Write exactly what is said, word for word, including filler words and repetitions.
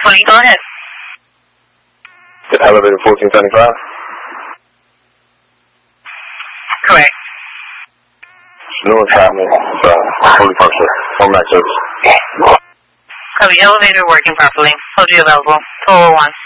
Fine, go ahead. Elevator fourteen seventy-five? Correct. North Avenue, uh, fully functional. Home max service. Copy, elevator working properly. Hold you available. two oh one.